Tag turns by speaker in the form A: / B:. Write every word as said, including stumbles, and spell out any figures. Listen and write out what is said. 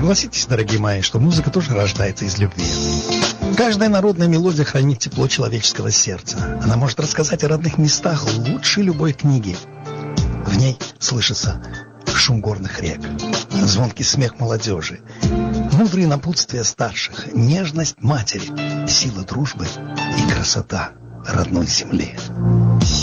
A: Согласитесь, дорогие мои, что музыка тоже рождается из любви. Каждая народная мелодия хранит тепло человеческого сердца. Она может рассказать о родных местах лучше любой книги. В ней слышится шум горных рек, звонкий смех молодежи, мудрые напутствия старших, нежность матери, сила дружбы и красота родной земли.